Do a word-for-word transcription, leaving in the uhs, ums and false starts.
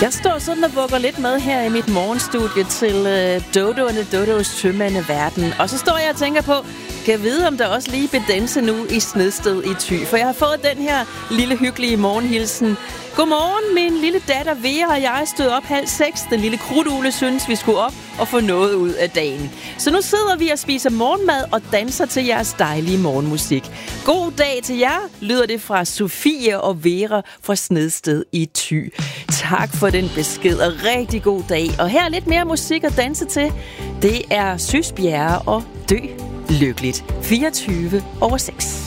Jeg står sådan og vugger lidt med her i mit morgenstudie til uh, Dodo og Dodos Tømande Verden. Og så står jeg og tænker på, kan jeg vide, om der også lige vil danse nu i Snedsted i Thy. For jeg har fået den her lille hyggelige morgenhilsen. Godmorgen, min lille datter Vera og jeg stod op halv seks. Den lille krudtugle synes, vi skulle op og få noget ud af dagen. Så nu sidder vi og spiser morgenmad og danser til jeres dejlige morgenmusik. God dag til jer, lyder det fra Sofie og Vera fra Snedsted i Thy. Tak for den besked og rigtig god dag. Og her er lidt mere musik at danse til. Det er Søs Bjerre og Dø Lykkeligt. fireogtyve over seks.